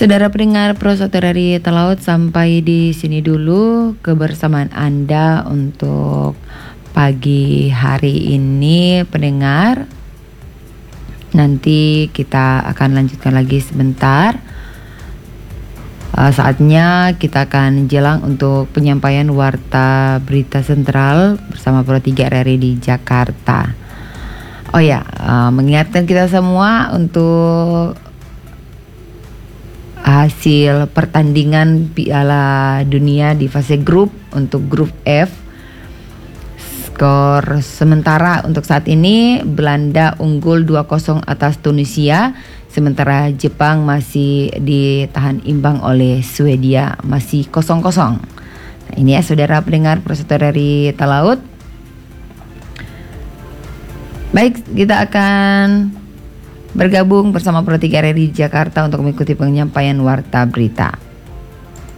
Saudara pendengar Pro Saudari Talaut, sampai di sini dulu kebersamaan Anda untuk pagi hari ini pendengar. Nanti kita akan lanjutkan lagi sebentar. Saatnya kita akan jelang untuk penyampaian warta berita sentral bersama Pro 3 RRI di Jakarta. Oh ya, mengingatkan kita semua untuk hasil pertandingan Piala Dunia di fase grup untuk grup F. Skor sementara untuk saat ini Belanda unggul 2-0 atas Tunisia, sementara Jepang masih ditahan imbang oleh Swedia, masih 0-0. Nah, ini ya saudara pendengar Pro dari Talaut. Baik, kita akan bergabung bersama Pro 3 RRI di Jakarta untuk mengikuti penyampaian warta berita.